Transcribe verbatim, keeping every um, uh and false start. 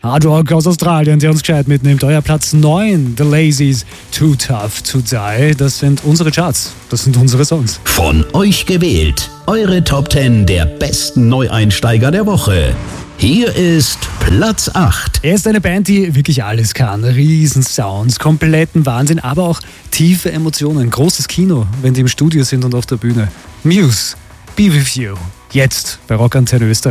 Hardrock aus Australien, der uns gescheit mitnimmt. Euer Platz neun, The Lazies, Too Tough to Die. Das sind unsere Charts, das sind unsere Songs. Von euch gewählt, eure Top zehn der besten Neueinsteiger der Woche. Hier ist Platz acht. Er ist eine Band, die wirklich alles kann. Riesensounds, kompletten Wahnsinn, aber auch tiefe Emotionen. Großes Kino, wenn die im Studio sind und auf der Bühne. Muse, Be With You. Jetzt bei Rock Antenne Österreich.